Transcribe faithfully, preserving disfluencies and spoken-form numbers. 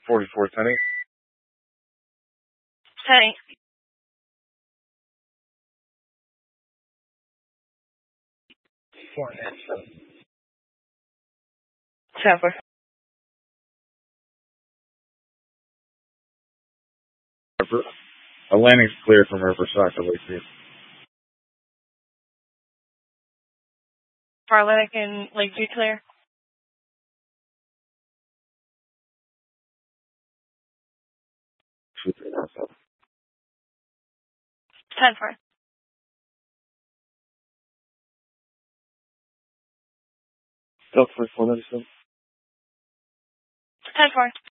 forty-four Tenny. Tenny. Four. Tampa. Atlantic's clear from Riverside to Lakeview. For Atlantic and Lakeview clear. Two three nine seven. Ten four. Delta three four ninety seven. Ten four.